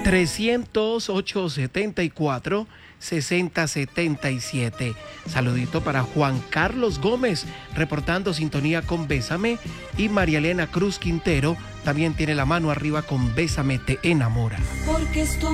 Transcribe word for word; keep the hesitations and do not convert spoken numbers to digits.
trescientos ocho setenta y cuatro sesenta setenta y siete. Saludito para Juan Carlos Gómez, reportando sintonía con Bésame, y María Elena Cruz Quintero también tiene la mano arriba con Bésame te enamora. Porque esto